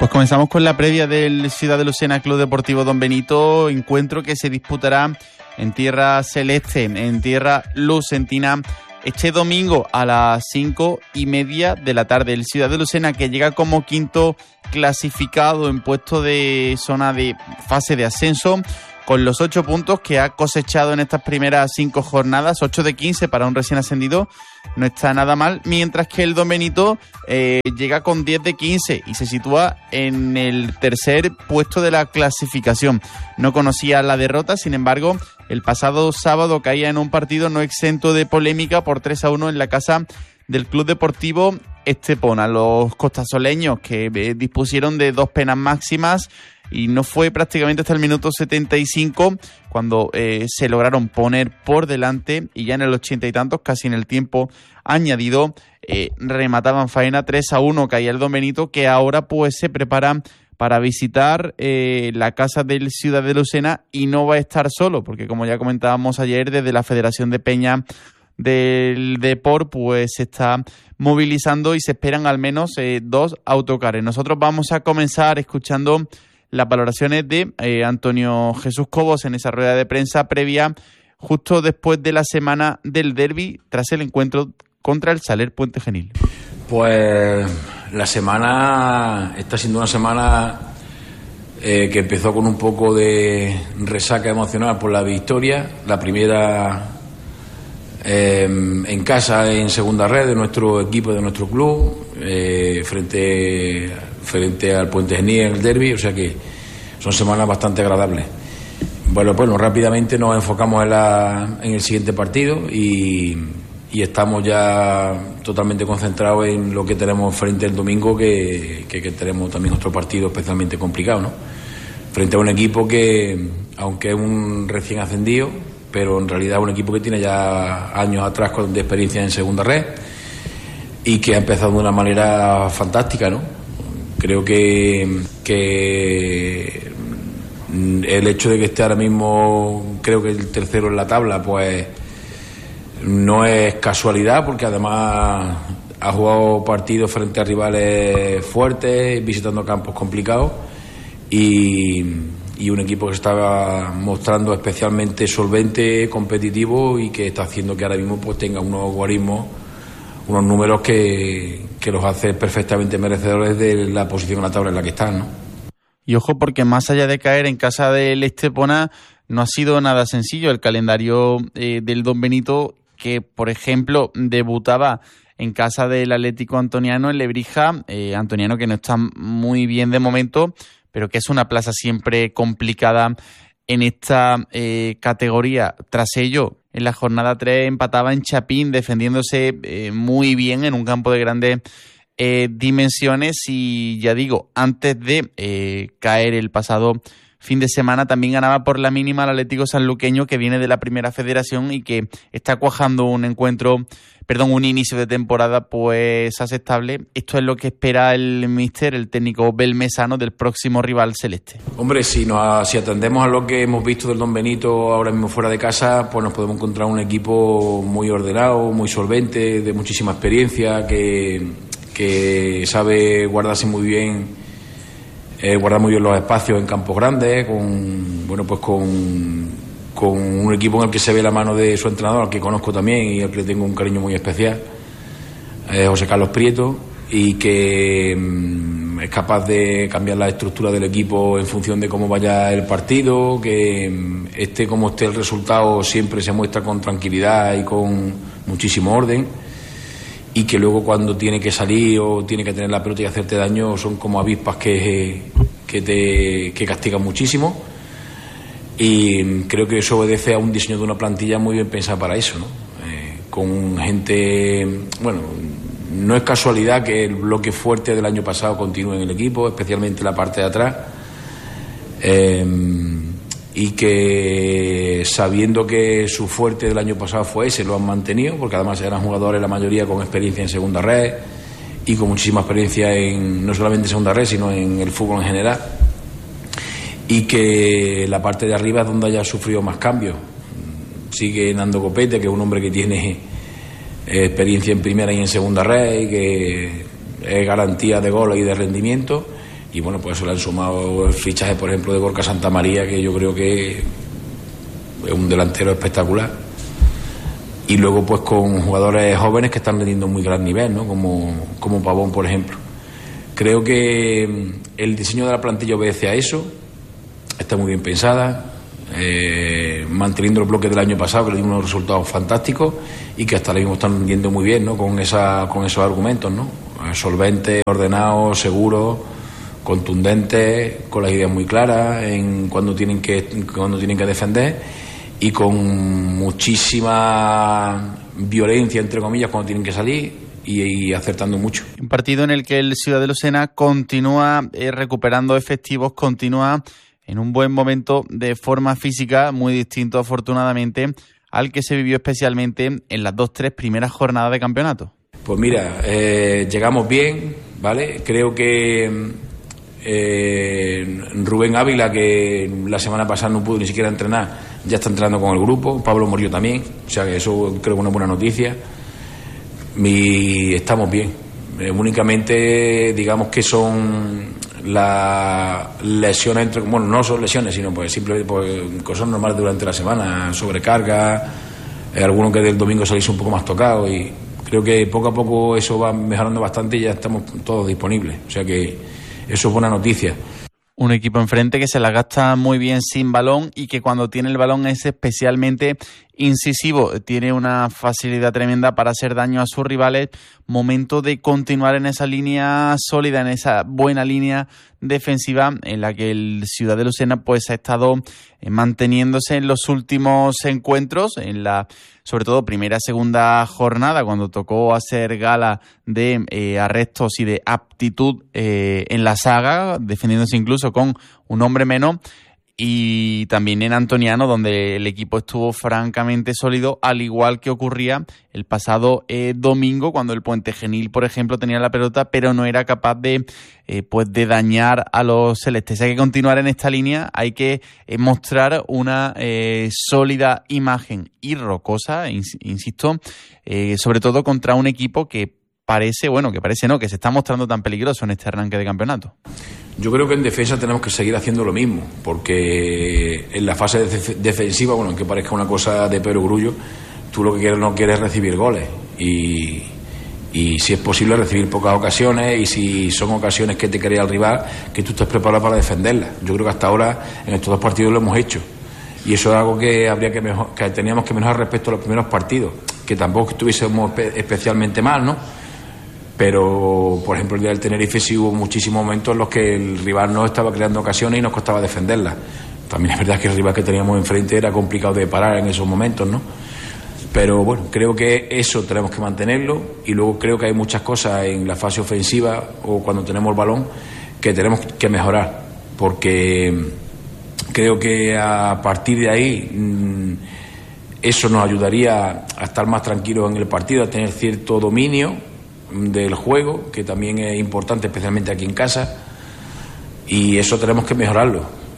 Pues comenzamos con la previa del Ciudad de Lucena Club Deportivo Don Benito, encuentro que se disputará en tierra celeste, en tierra lucentina, este domingo a las 5:30 de la tarde. El Ciudad de Lucena, que llega como quinto clasificado en puesto de zona de fase de ascenso, con los 8 puntos que ha cosechado en estas primeras 5 jornadas, 8 de 15 para un recién ascendido, no está nada mal, mientras que el Don Benito llega con 10 de 15 y se sitúa en el tercer puesto de la clasificación. No conocía la derrota, sin embargo, el pasado sábado caía en un partido no exento de polémica por 3-1 en la casa del Club Deportivo Estepona. Los costasoleños que dispusieron de 2 penas máximas, y no fue prácticamente hasta el minuto 75 cuando se lograron poner por delante, y ya en el 80 y tantos, casi en el tiempo añadido, remataban faena. 3-1 caía el Don Benito, que ahora pues se prepara para visitar la casa del Ciudad de Lucena, y no va a estar solo, porque como ya comentábamos ayer, desde la Federación de Peña del Deport pues se está movilizando y se esperan al menos 2 autocares. Nosotros vamos a comenzar escuchando las valoraciones de Antonio Jesús Cobos en esa rueda de prensa previa, justo después de la semana del derbi, tras el encuentro contra el Saler Puente Genil. Pues la semana está siendo una semana que empezó con un poco de resaca emocional por la victoria, la primera en casa, en segunda red de nuestro equipo, de nuestro club, frente al Puente Genil en el derbi, o sea que son semanas bastante agradables. Bueno, rápidamente nos enfocamos en el siguiente partido y estamos ya totalmente concentrados en lo que tenemos frente el domingo, que tenemos también otro partido especialmente complicado, ¿no? Frente a un equipo que, aunque es un recién ascendido, pero en realidad es un equipo que tiene ya años atrás de experiencia en segunda red y que ha empezado de una manera fantástica, ¿no? Creo que el hecho de que esté ahora mismo, creo que el tercero en la tabla, pues no es casualidad, porque además ha jugado partidos frente a rivales fuertes, visitando campos complicados, y un equipo que se está mostrando especialmente solvente, competitivo, y que está haciendo que ahora mismo pues tenga unos guarismos, unos números que los hace perfectamente merecedores de la posición en la tabla en la que están, ¿no? Y ojo, porque más allá de caer en casa del Estepona, no ha sido nada sencillo el calendario del Don Benito, que por ejemplo debutaba en casa del Atlético Antoniano en Lebrija, Antoniano que no está muy bien de momento, pero que es una plaza siempre complicada en esta categoría. Tras ello, en la jornada 3 empataba en Chapín, defendiéndose muy bien en un campo de grandes dimensiones, y ya digo, antes de caer el pasado fin de semana también ganaba por la mínima al Atlético Sanluqueño, que viene de la Primera Federación y que está cuajando un inicio de temporada pues aceptable. Esto es lo que espera el míster, el técnico belmesano, del próximo rival celeste. Hombre, si atendemos a lo que hemos visto del Don Benito ahora mismo fuera de casa, pues nos podemos encontrar un equipo muy ordenado, muy solvente, de muchísima experiencia, que sabe guardar muy bien los espacios en campos grandes, con un equipo en el que se ve la mano de su entrenador, al que conozco también y al que le tengo un cariño muy especial, José Carlos Prieto, y que es capaz de cambiar la estructura del equipo en función de cómo vaya el partido, que como esté el resultado, siempre se muestra con tranquilidad y con muchísimo orden, y que luego cuando tiene que salir o tiene que tener la pelota y hacerte daño son como avispas que castigan muchísimo, y creo que eso obedece a un diseño de una plantilla muy bien pensada para eso, ¿no? Con gente, no es casualidad que el bloque fuerte del año pasado continúe en el equipo, especialmente la parte de atrás, y que sabiendo que su fuerte del año pasado fue ese, lo han mantenido, porque además eran jugadores la mayoría con experiencia en segunda red y con muchísima experiencia no solamente en segunda red, sino en el fútbol en general, y que la parte de arriba es donde haya sufrido más cambios. Sigue Nando Copete, que es un hombre que tiene experiencia en primera y en segunda red y que es garantía de goles y de rendimiento, y bueno, pues eso le han sumado el fichaje, por ejemplo, de Gorka Santamaría, que yo creo que es un delantero espectacular, y luego pues con jugadores jóvenes que están teniendo muy gran nivel, ¿no? Como Pavón, por ejemplo. Creo que el diseño de la plantilla obedece a eso, está muy bien pensada, manteniendo el bloque del año pasado, que le dio unos resultados fantásticos y que hasta ahora mismo están yendo muy bien, ¿no? Con esos argumentos, ¿no? Solventes, ordenados, seguros, contundentes, con las ideas muy claras en cuando tienen que defender, y con muchísima violencia, entre comillas, cuando tienen que salir, y acertando mucho. Un partido en el que el Ciudad de Lucena continúa recuperando efectivos, continúa en un buen momento de forma física, muy distinto afortunadamente al que se vivió especialmente en las 2-3 primeras jornadas de campeonato. Pues mira, llegamos bien, ¿vale? Creo que Rubén Ávila, que la semana pasada no pudo ni siquiera entrenar, ya está entrenando con el grupo. Pablo Morillo también, o sea que eso creo que es una buena noticia. Y estamos bien. Únicamente digamos que son las lesiones, bueno, no son lesiones, sino pues simplemente pues, cosas normales durante la semana, sobrecarga, algunos que del domingo salís un poco más tocados, y creo que poco a poco eso va mejorando bastante y ya estamos todos disponibles, o sea que eso es buena noticia. Un equipo enfrente que se la gasta muy bien sin balón y que cuando tiene el balón es especialmente incisivo, tiene una facilidad tremenda para hacer daño a sus rivales. Momento de continuar en esa línea sólida, en esa buena línea defensiva en la que el Ciudad de Lucena pues ha estado manteniéndose en los últimos encuentros, en la sobre todo primera, segunda jornada, cuando tocó hacer gala de arrestos y de aptitud en la saga, defendiéndose incluso con un hombre menos, y también en Antoniano, donde el equipo estuvo francamente sólido, al igual que ocurría el pasado domingo, cuando el Puente Genil, por ejemplo, tenía la pelota, pero no era capaz de dañar a los celestes. Hay que continuar en esta línea, hay que mostrar una sólida imagen y rocosa, insisto, sobre todo contra un equipo que que se está mostrando tan peligroso en este arranque de campeonato. Yo creo que en defensa tenemos que seguir haciendo lo mismo, porque en la fase defensiva, bueno, aunque parezca una cosa de perogrullo, tú lo que no quieres es recibir goles, y si es posible recibir pocas ocasiones, y si son ocasiones que te crea el rival, que tú estés preparado para defenderlas. Yo creo que hasta ahora en estos 2 partidos lo hemos hecho, y eso es algo que que teníamos que mejorar respecto a los primeros partidos, que tampoco estuviésemos especialmente mal, ¿no? Pero, por ejemplo, el día del Tenerife sí hubo muchísimos momentos en los que el rival no estaba creando ocasiones y nos costaba defenderlas. También es verdad que el rival que teníamos enfrente era complicado de parar en esos momentos, ¿no? Pero bueno, creo que eso tenemos que mantenerlo, y luego creo que hay muchas cosas en la fase ofensiva o cuando tenemos el balón que tenemos que mejorar, porque creo que a partir de ahí eso nos ayudaría a estar más tranquilos en el partido, a tener cierto dominio del juego, que también es importante, especialmente aquí en casa, y eso tenemos que mejorarlo.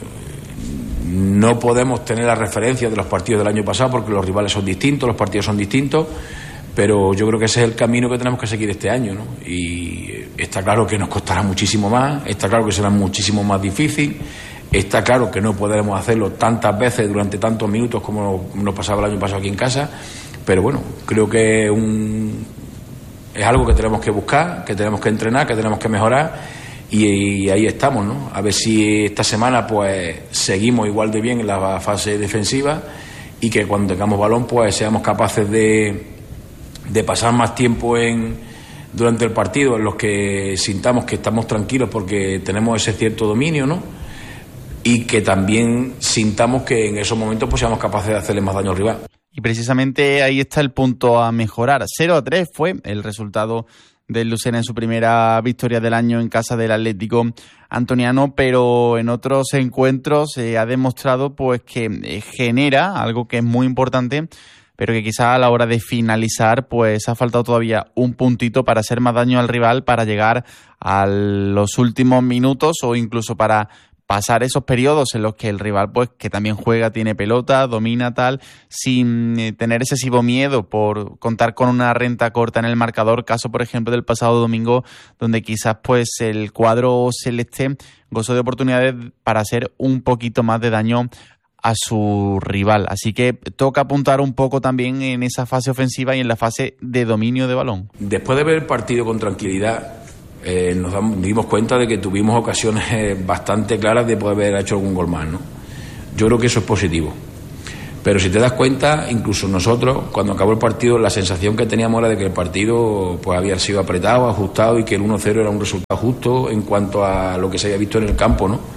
No podemos tener la referencia de los partidos del año pasado porque los rivales son distintos, los partidos son distintos, pero yo creo que ese es el camino que tenemos que seguir este año, ¿no? Y está claro que nos costará muchísimo más, está claro que será muchísimo más difícil, está claro que no podremos hacerlo tantas veces durante tantos minutos como nos pasaba el año pasado aquí en casa, pero bueno, creo que es algo que tenemos que buscar, que tenemos que entrenar, que tenemos que mejorar, y ahí estamos, ¿no? A ver si esta semana pues seguimos igual de bien en la fase defensiva, y que cuando tengamos balón pues seamos capaces de pasar más tiempo durante el partido en los que sintamos que estamos tranquilos porque tenemos ese cierto dominio, ¿no? Y que también sintamos que en esos momentos pues seamos capaces de hacerle más daño al rival. Y precisamente ahí está el punto a mejorar. 0-3 fue el resultado del Lucena en su primera victoria del año en casa del Atlético Antoniano, pero en otros encuentros ha demostrado pues que genera algo que es muy importante, pero que quizá a la hora de finalizar pues ha faltado todavía un puntito para hacer más daño al rival, para llegar a los últimos minutos o incluso para pasar esos periodos en los que el rival, pues, que también juega, tiene pelota, domina tal, sin tener excesivo miedo por contar con una renta corta en el marcador, caso por ejemplo del pasado domingo, donde quizás pues el cuadro celeste gozó de oportunidades para hacer un poquito más de daño a su rival. Así que toca apuntar un poco también en esa fase ofensiva y en la fase de dominio de balón. Después de ver el partido con tranquilidad, nos dimos cuenta de que tuvimos ocasiones bastante claras de poder haber hecho algún gol más, ¿no? Yo creo que eso es positivo. Pero si te das cuenta, incluso nosotros, cuando acabó el partido, la sensación que teníamos era de que el partido pues había sido apretado, ajustado, y que el 1-0 era un resultado justo en cuanto a lo que se había visto en el campo, ¿no?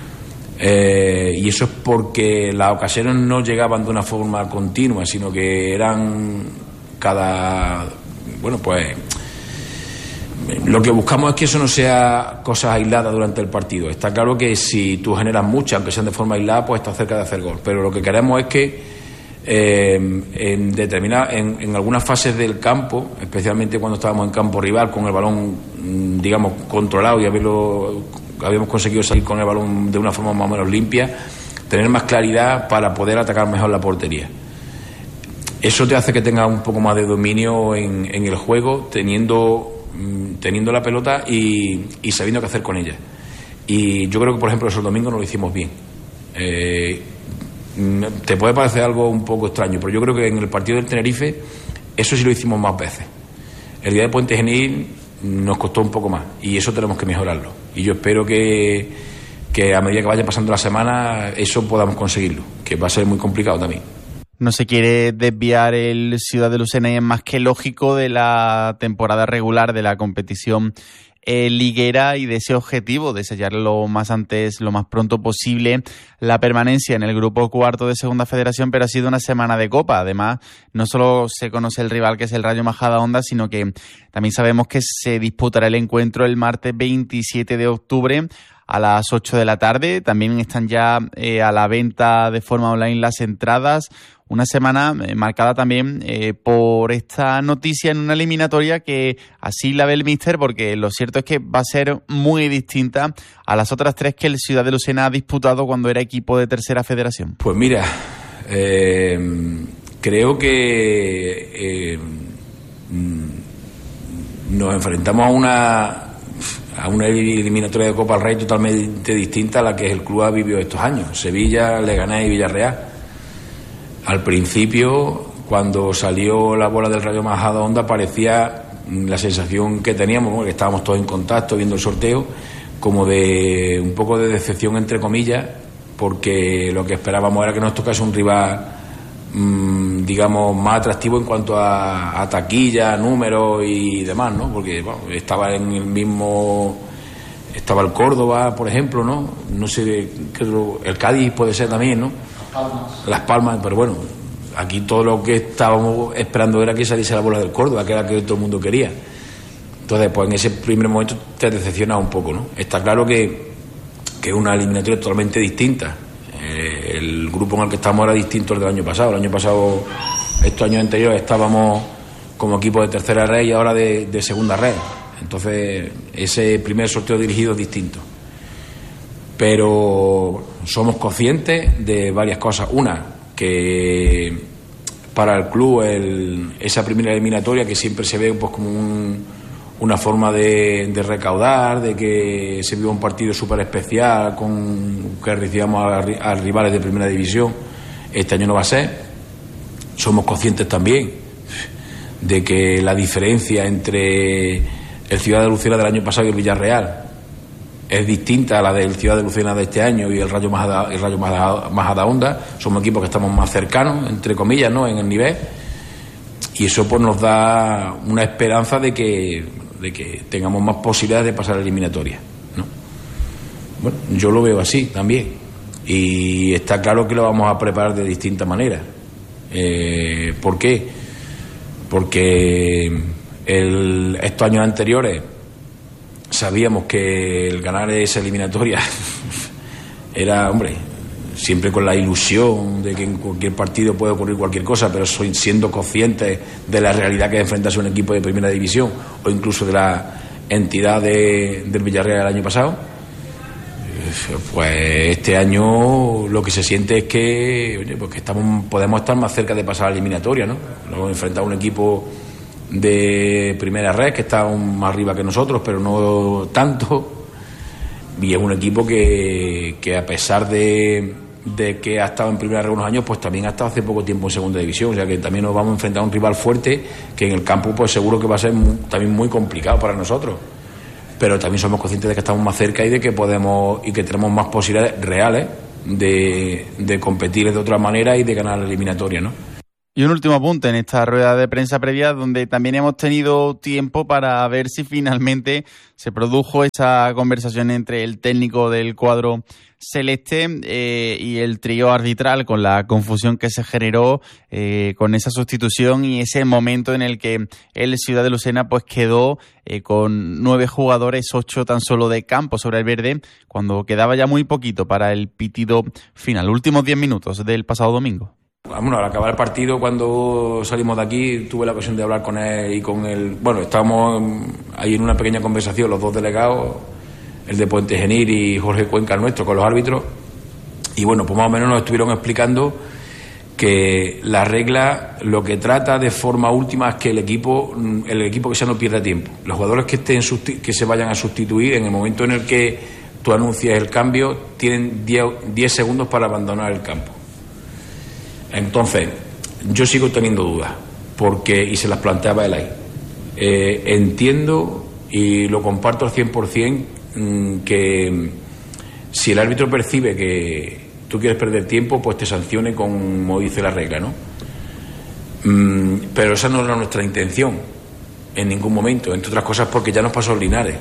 Y eso es porque las ocasiones no llegaban de una forma continua, sino que eran pues lo que buscamos es que eso no sea cosas aisladas durante el partido. Está claro que si tú generas muchas, aunque sean de forma aislada, pues estás cerca de hacer gol. Pero lo que queremos es que en algunas fases del campo, especialmente cuando estábamos en campo rival, con el balón, digamos, controlado y habíamos conseguido salir con el balón de una forma más o menos limpia, tener más claridad para poder atacar mejor la portería. Eso te hace que tengas un poco más de dominio en el juego, teniendo la pelota y sabiendo qué hacer con ella. Y yo creo que, por ejemplo, esos domingos no lo hicimos bien. Te puede parecer algo un poco extraño, pero yo creo que en el partido del Tenerife eso sí lo hicimos más veces. El día de Puente Genil nos costó un poco más y eso tenemos que mejorarlo. Y yo espero que a medida que vaya pasando la semana eso podamos conseguirlo, que va a ser muy complicado también. No se quiere desviar el Ciudad de Lucena y es más que lógico de la temporada regular de la competición liguera y de ese objetivo de sellar lo más pronto posible la permanencia en el grupo cuarto de Segunda Federación, pero ha sido una semana de Copa. Además, no solo se conoce el rival, que es el Rayo Majadahonda, sino que también sabemos que se disputará el encuentro el martes 27 de octubre a las 8 de la tarde. También están ya a la venta de forma online las entradas. Una semana marcada también por esta noticia en una eliminatoria que así la ve el míster, porque lo cierto es que va a ser muy distinta a las otras tres que el Ciudad de Lucena ha disputado cuando era equipo de Tercera Federación. Pues mira, creo que nos enfrentamos a una eliminatoria de Copa del Rey totalmente distinta a la que el club ha vivido estos años. Sevilla, Leganés y Villarreal. Al principio, cuando salió la bola del Rayo Majadahonda, parecía la sensación que teníamos, que estábamos todos en contacto viendo el sorteo, como de un poco de decepción, entre comillas, porque lo que esperábamos era que nos tocase un rival, digamos, más atractivo en cuanto a taquilla, números y demás, ¿no? Porque bueno, estaba en el mismo... Estaba el Córdoba, por ejemplo, ¿no? No sé, el Cádiz puede ser también, ¿no? Las Palmas, pero bueno, aquí todo lo que estábamos esperando era que saliese la bola del Córdoba, que era que todo el mundo quería. Entonces, pues en ese primer momento te decepcionas un poco, ¿no? Está claro que es una eliminatoria totalmente distinta. El grupo en el que estamos era distinto al del año pasado. El año pasado, estos años anteriores, estábamos como equipo de Tercera Red y ahora de Segunda Red. Entonces, ese primer sorteo dirigido es distinto. Pero somos conscientes de varias cosas. Una, que para el club esa primera eliminatoria, que siempre se ve pues como una forma de recaudar, de que se viva un partido súper especial que recibamos a rivales de primera división, este año no va a ser. Somos conscientes también de que la diferencia entre el Ciudad de Lucena del año pasado y el Villarreal es distinta a la del Ciudad de Lucena de este año y el Rayo Majadahonda. Somos equipos que estamos más cercanos, entre comillas, ¿no?, en el nivel, y eso pues nos da una esperanza de que tengamos más posibilidades de pasar a la eliminatoria, ¿no? Bueno, yo lo veo así también, y está claro que lo vamos a preparar de distinta manera. ¿Por qué? Porque estos años anteriores sabíamos que el ganar esa eliminatoria era, hombre, siempre con la ilusión de que en cualquier partido puede ocurrir cualquier cosa, pero siendo conscientes de la realidad que es enfrentarse a un equipo de primera división o incluso de la entidad del Villarreal el año pasado. Pues este año lo que se siente es que, oye, pues que podemos estar más cerca de pasar a la eliminatoria, ¿no? Nos hemos enfrentado a un equipo de primera red que está aún más arriba que nosotros, pero no tanto, y es un equipo que a pesar de que ha estado en primera red unos años, pues también ha estado hace poco tiempo en segunda división, o sea que también nos vamos a enfrentar a un rival fuerte que en el campo pues seguro que va a ser también muy complicado para nosotros, pero también somos conscientes de que estamos más cerca y de que podemos y que tenemos más posibilidades reales de competir de otra manera y de ganar la eliminatoria, ¿no? Y un último apunte en esta rueda de prensa previa, donde también hemos tenido tiempo para ver si finalmente se produjo esta conversación entre el técnico del cuadro celeste y el trío arbitral, con la confusión que se generó con esa sustitución y ese momento en el que el Ciudad de Lucena pues quedó con 9 jugadores, 8 tan solo de campo sobre el verde, cuando quedaba ya muy poquito para el pitido final. Últimos 10 minutos del pasado domingo. Bueno, al acabar el partido, cuando salimos de aquí, tuve la ocasión de hablar con él y con él. Bueno, estábamos ahí en una pequeña conversación, los dos delegados, el de Puente Genil y Jorge Cuenca, nuestro, con los árbitros. Y bueno, pues más o menos nos estuvieron explicando que la regla lo que trata de forma última es que el equipo que sea no pierda tiempo. Los jugadores que se vayan a sustituir, en el momento en el que tú anuncias el cambio, tienen 10 segundos para abandonar el campo. Entonces, yo sigo teniendo dudas, y se las planteaba él ahí. Entiendo y lo comparto al 100% que si el árbitro percibe que tú quieres perder tiempo, pues te sancione como dice la regla, ¿no? Pero esa no era nuestra intención en ningún momento, entre otras cosas porque ya nos pasó en Linares.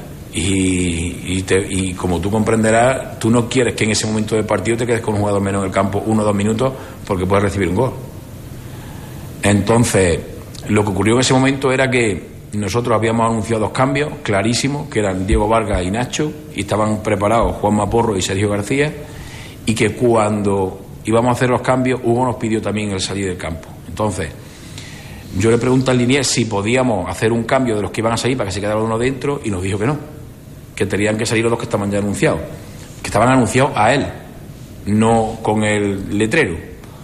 Y como tú comprenderás, tú no quieres que en ese momento del partido te quedes con un jugador menos en el campo 1 o 2 minutos porque puedes recibir un gol. Entonces, lo que ocurrió en ese momento era que nosotros habíamos anunciado 2 cambios clarísimos, que eran Diego Vargas y Nacho, y estaban preparados Juanma Porro y Sergio García, y que cuando íbamos a hacer los cambios, Hugo nos pidió también el salir del campo. Entonces, yo le pregunté al Liniers si podíamos hacer un cambio de los que iban a salir para que se quedara uno dentro, y nos dijo que no, que tenían que salir los 2 que estaban ya anunciados, que estaban anunciados a él, no con el letrero.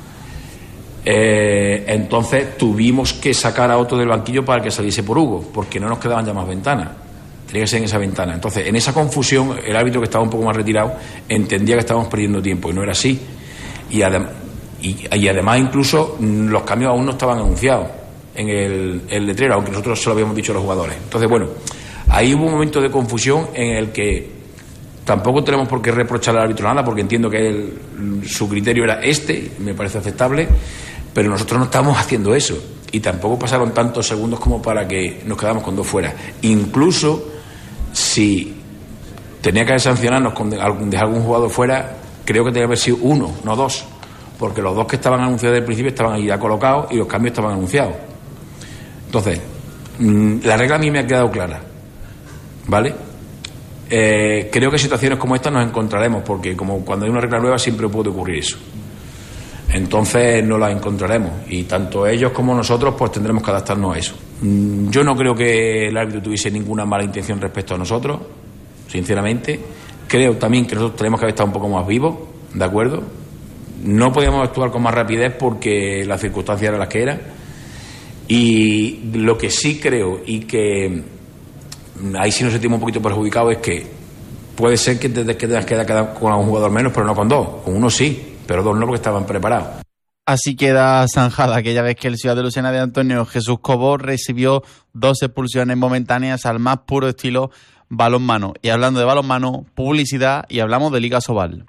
Entonces tuvimos que sacar a otro del banquillo para que saliese por Hugo, porque no nos quedaban ya más ventanas, tenía que ser en esa ventana. Entonces, en esa confusión, el árbitro, que estaba un poco más retirado, entendía que estábamos perdiendo tiempo, y no era así. Y además incluso los cambios aún no estaban anunciados en el letrero, aunque nosotros se lo habíamos dicho a los jugadores. Entonces, bueno, ahí hubo un momento de confusión en el que tampoco tenemos por qué reprocharle al árbitro nada, porque entiendo que su criterio era me parece aceptable, pero nosotros no estamos haciendo eso, y tampoco pasaron tantos segundos como para que nos quedamos con 2 fuera. Incluso si tenía que sancionarnos con dejar algún jugador fuera, creo que tenía que haber sido 1, no 2, porque los 2 que estaban anunciados desde el principio estaban ahí ya colocados y los cambios estaban anunciados. Entonces, la regla a mí me ha quedado clara, ¿vale? Creo que situaciones como esta nos encontraremos, porque como cuando hay una regla nueva siempre puede ocurrir eso. Entonces no las encontraremos, y tanto ellos como nosotros pues tendremos que adaptarnos a eso. Yo no creo que el árbitro tuviese ninguna mala intención respecto a nosotros, sinceramente. Creo también que nosotros tenemos que haber estado un poco más vivos, ¿de acuerdo? No podíamos actuar con más rapidez porque las circunstancias eran las que eran. Y lo que sí creo, y que ahí sí nos sentimos un poquito perjudicados, es que puede ser que tengas que quedar con un jugador menos, pero no con 2. Con 1 sí, pero 2 no, porque estaban preparados. Así queda zanjada aquella vez que el Ciudad de Lucena de Antonio Jesús Cobó recibió 2 expulsiones momentáneas al más puro estilo balonmano. Y hablando de balonmano, publicidad, y hablamos de Liga Sobal.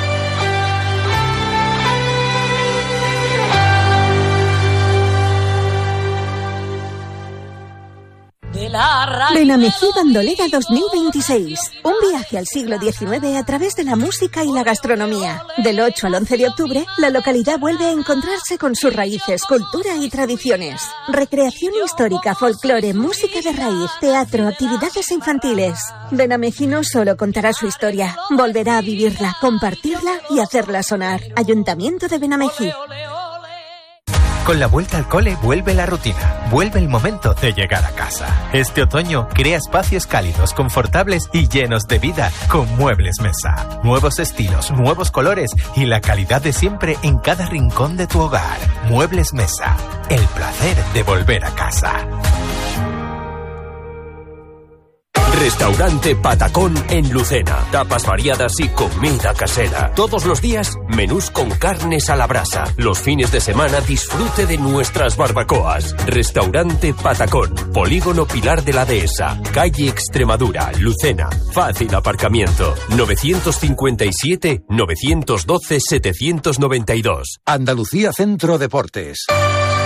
Benamejí Bandolera 2026. Un viaje al siglo XIX a través de la música y la gastronomía. Del 8 al 11 de octubre, la localidad vuelve a encontrarse con sus raíces, cultura y tradiciones. Recreación histórica, folclore, música de raíz, teatro, actividades infantiles. Benamejí no solo contará su historia, volverá a vivirla, compartirla y hacerla sonar. Ayuntamiento de Benamejí. Con la vuelta al cole vuelve la rutina, vuelve el momento de llegar a casa. Este otoño crea espacios cálidos, confortables y llenos de vida con Muebles Mesa. Nuevos estilos, nuevos colores y la calidad de siempre en cada rincón de tu hogar. Muebles Mesa, el placer de volver a casa. Restaurante Patacón en Lucena. Tapas variadas y comida casera. Todos los días, menús con carnes a la brasa. Los fines de semana, disfrute de nuestras barbacoas. Restaurante Patacón. Polígono Pilar de la Dehesa. Calle Extremadura, Lucena. Fácil aparcamiento. 957-912-792. Andalucía Centro Deportes.